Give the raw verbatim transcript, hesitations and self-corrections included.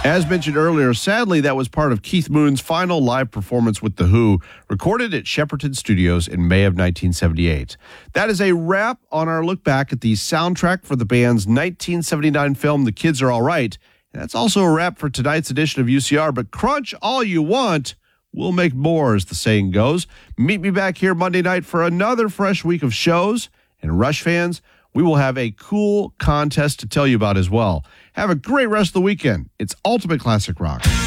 As mentioned earlier, sadly, that was part of Keith Moon's final live performance with The Who, recorded at Shepperton Studios in May of nineteen seventy-eight. That is a wrap on our look back at the soundtrack for the band's nineteen seventy-nine film, The Kids Are All Right. And that's also a wrap for tonight's edition of U C R, but crunch all you want. We'll make more, as the saying goes. Meet me back here Monday night for another fresh week of shows. And Rush fans, we will have a cool contest to tell you about as well. Have a great rest of the weekend. It's Ultimate Classic Rock.